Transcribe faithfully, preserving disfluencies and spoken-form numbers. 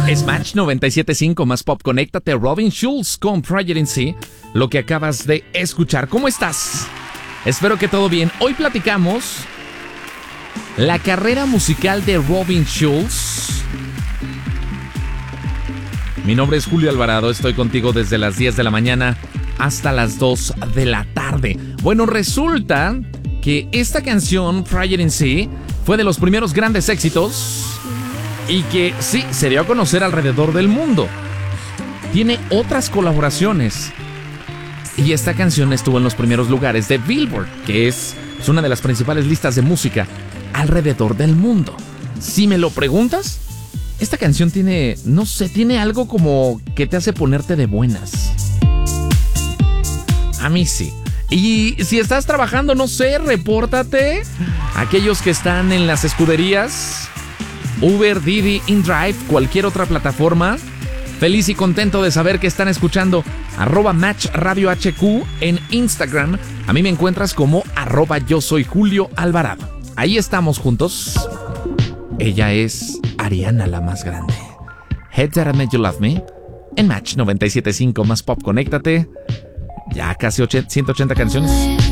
Es Match noventa y siete punto cinco más pop. Conéctate. Robin Schulz con Project in C. Lo que acabas de escuchar. ¿Cómo estás? Espero que todo bien. Hoy platicamos la carrera musical de Robin Schulz. Mi nombre es Julio Alvarado. Estoy contigo desde las diez de la mañana hasta las dos de la tarde. Bueno, resulta que esta canción, Project in C, fue de los primeros grandes éxitos y que sí, se dio a conocer alrededor del mundo. Tiene otras colaboraciones y esta canción estuvo en los primeros lugares de Billboard, que es, es una de las principales listas de música alrededor del mundo. Si me lo preguntas, esta canción tiene, no sé, tiene algo como que te hace ponerte de buenas. A mí sí. Y si estás trabajando, no sé, repórtate. Aquellos que están en las escuderías, Uber, Didi, InDrive, cualquier otra plataforma, feliz y contento de saber que están escuchando arroba Match Radio H Q en Instagram. A mí me encuentras como arroba yo soy Julio Alvarado. Ahí estamos juntos. Ella es Ariana, la más grande. Head That I Made You Love Me en Match noventa y siete punto cinco más pop. Conéctate. Ya casi ciento ochenta canciones.